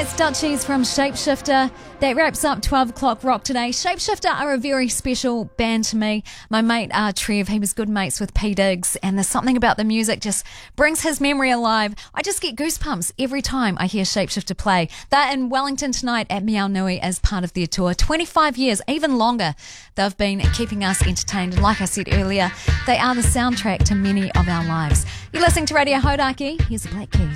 That's Dutchies from Shapeshifter. That wraps up 12 o'clock rock today. Shapeshifter are a very special band to me. My mate Trev, he was good mates with P. Diggs, and there's something about the music just brings his memory alive. I just get goosebumps every time I hear Shapeshifter play. They're in Wellington tonight at Meow Nui as part of their tour. 25 years, even longer, they've been keeping us entertained. And like I said earlier, they are the soundtrack to many of our lives. You're listening to Radio Hodaki. Here's the Black Keys.